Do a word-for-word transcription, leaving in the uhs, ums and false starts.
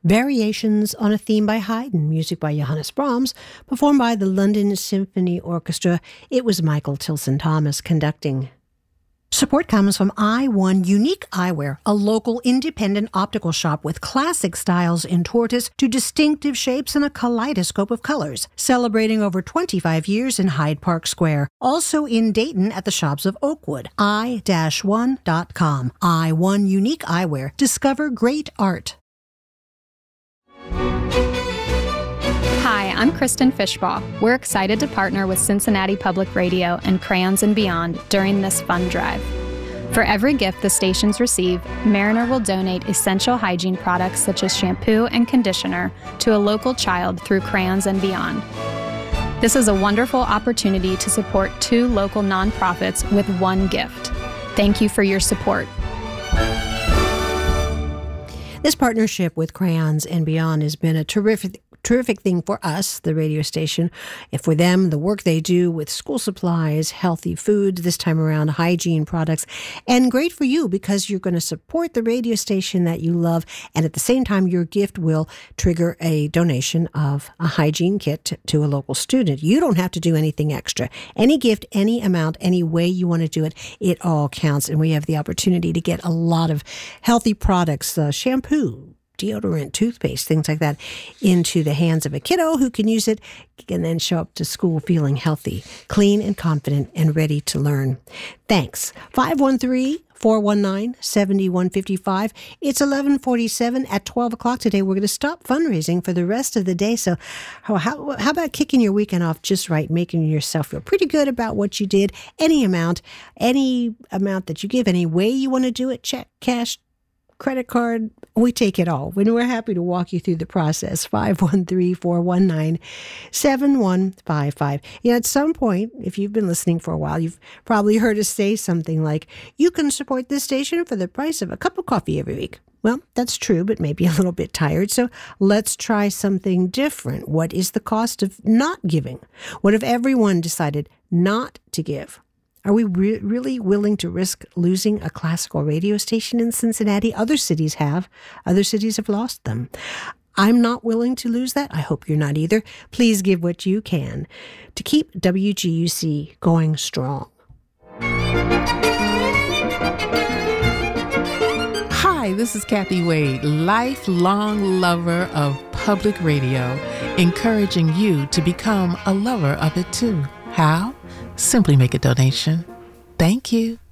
Variations on a Theme by Haydn, music by Johannes Brahms, performed by the London Symphony Orchestra. It was Michael Tilson Thomas conducting. Support comes from I one Unique Eyewear, a local independent optical shop with classic styles in tortoise to distinctive shapes and a kaleidoscope of colors, celebrating over twenty-five years in Hyde Park Square. Also in Dayton at the shops of Oakwood. i one dot com. I one Unique Eyewear. Discover great art. Hi, I'm Kristen Fishbaugh. We're excited to partner with Cincinnati Public Radio and Crayons and Beyond during this fun drive. For every gift the stations receive, Mariner will donate essential hygiene products such as shampoo and conditioner to a local child through Crayons and Beyond. This is a wonderful opportunity to support two local nonprofits with one gift. Thank you for your support. This partnership with Crayons and Beyond has been a terrific Terrific thing for us, the radio station, and for them, the work they do with school supplies, healthy foods, this time around hygiene products, and great for you because you're going to support the radio station that you love, and at the same time, your gift will trigger a donation of a hygiene kit to, to a local student. You don't have to do anything extra. Any gift, any amount, any way you want to do it, it all counts, and we have the opportunity to get a lot of healthy products, uh, shampoo, deodorant, toothpaste, things like that, into the hands of a kiddo who can use it and then show up to school feeling healthy, clean and confident and ready to learn. Thanks. five one three, four one nine, seven one five five. It's eleven forty-seven. At twelve o'clock today, we're going to stop fundraising for the rest of the day. So how, how, how about kicking your weekend off just right, making yourself feel pretty good about what you did? Any amount, any amount that you give, any way you want to do it, check, cash, credit card, we take it all. And we're happy to walk you through the process. five one three, four one nine, seven one five five. You know, at some point, if you've been listening for a while, you've probably heard us say something like, you can support this station for the price of a cup of coffee every week. Well, that's true, but maybe a little bit tired. So let's try something different. What is the cost of not giving? What if everyone decided not to give? Are we re- really willing to risk losing a classical radio station in Cincinnati? Other cities have. Other cities have lost them. I'm not willing to lose that. I hope you're not either. Please give what you can to keep W G U C going strong. Hi, this is Kathy Wade, lifelong lover of public radio, encouraging you to become a lover of it too. How? Simply make a donation. Thank you.